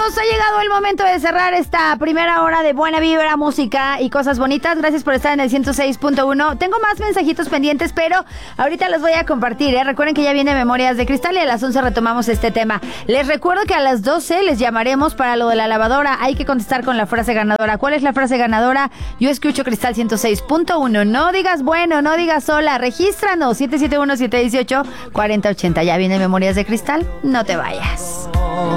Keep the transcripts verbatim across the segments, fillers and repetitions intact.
amigos, ha llegado el momento de cerrar esta primera hora de buena vibra, música y cosas bonitas. Gracias por estar en el ciento seis punto uno. Tengo más mensajitos pendientes, pero ahorita los voy a compartir, ¿eh? Recuerden que ya viene Memorias de Cristal y a las once retomamos este tema. Les recuerdo que a las doce les llamaremos para lo de la lavadora. Hay que contestar con la frase ganadora. ¿Cuál es la frase ganadora? Yo escucho Cristal ciento seis punto uno. No digas bueno, no digas hola. Regístranos siete siete uno, siete uno ocho, cuatro cero ocho cero. Ya viene Memorias de Cristal. No te vayas.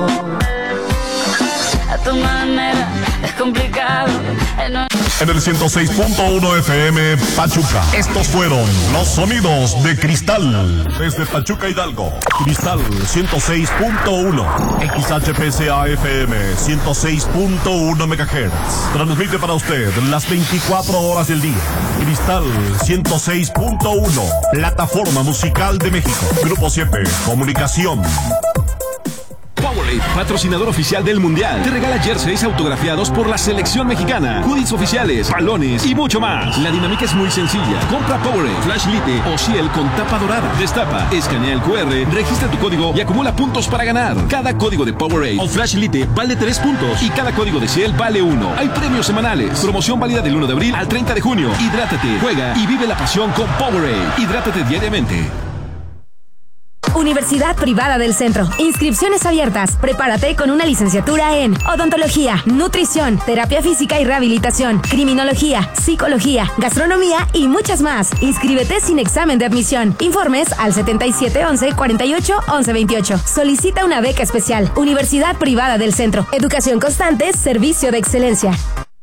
A tu manera es complicado. En el ciento seis punto uno F M Pachuca. Estos fueron los sonidos de Cristal. Desde Pachuca Hidalgo. Cristal ciento seis punto uno. X H P C A F M ciento seis punto uno megahertz. Transmite para usted las veinticuatro horas del día. Cristal ciento seis punto uno. Plataforma musical de México. Grupo siete. Comunicación. Powerade, patrocinador oficial del Mundial, te regala jerseys autografiados por la selección mexicana, hoodies oficiales, balones y mucho más. La dinámica es muy sencilla. Compra Powerade, Flash Lite o Ciel con tapa dorada. Destapa, escanea el Q R, registra tu código y acumula puntos para ganar. Cada código de Powerade o Flash Lite vale tres puntos y cada código de Ciel vale uno. Hay premios semanales. Promoción válida del uno de abril al treinta de junio. Hidrátate, juega y vive la pasión con Powerade. Hidrátate diariamente. Universidad Privada del Centro. Inscripciones abiertas. Prepárate con una licenciatura en odontología, nutrición, terapia física y rehabilitación, criminología, psicología, gastronomía y muchas más. Inscríbete sin examen de admisión. Informes al setenta y siete once, cuarenta y ocho, once veintiocho. Solicita una beca especial. Universidad Privada del Centro. Educación constante, servicio de excelencia.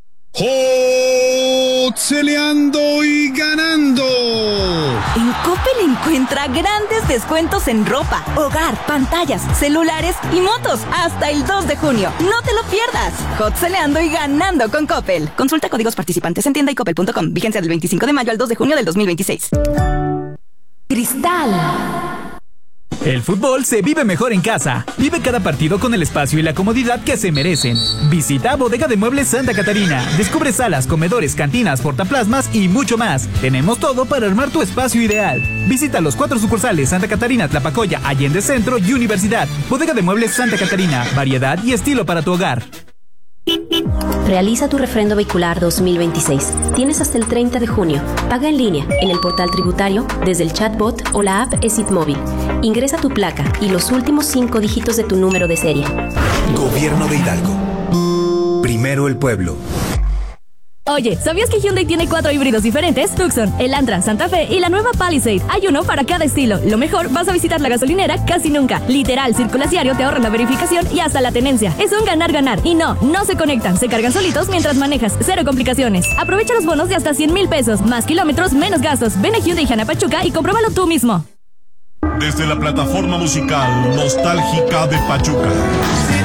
¡Hotzeleando y ganando! En Coppel encuentra grandes descuentos en ropa, hogar, pantallas, celulares y motos hasta el dos de junio. ¡No te lo pierdas! Hotzeleando y ganando con Coppel. Consulta códigos participantes en tienda y coppel punto com. Vigencia del veinticinco de mayo al dos de junio del dos mil veintiséis. Cristal. El fútbol se vive mejor en casa. Vive cada partido con el espacio y la comodidad que se merecen. Visita Bodega de Muebles Santa Catarina. Descubre salas, comedores, cantinas, portaplasmas y mucho más. Tenemos todo para armar tu espacio ideal. Visita los cuatro sucursales Santa Catarina, Tlapacoya, Allende Centro y Universidad. Bodega de Muebles Santa Catarina. Variedad y estilo para tu hogar. Realiza tu refrendo vehicular dos mil veintiséis. Tienes hasta el treinta de junio. Paga en línea, en el portal tributario, desde el chatbot o la app ESIT Móvil. Ingresa tu placa y los últimos cinco dígitos de tu número de serie. Gobierno de Hidalgo. Primero el pueblo. Oye, ¿sabías que Hyundai tiene cuatro híbridos diferentes? Tucson, Elantra, Santa Fe y la nueva Palisade. Hay uno para cada estilo. Lo mejor, vas a visitar la gasolinera casi nunca. Literal, Circulas Diario te ahorra la verificación y hasta la tenencia. Es un ganar-ganar. Y no, no se conectan. Se cargan solitos mientras manejas. Cero complicaciones. Aprovecha los bonos de hasta cien mil pesos. Más kilómetros, menos gastos. Ven a Hyundai Jana Pachuca y compruébalo tú mismo. Desde la plataforma musical nostálgica de Pachuca.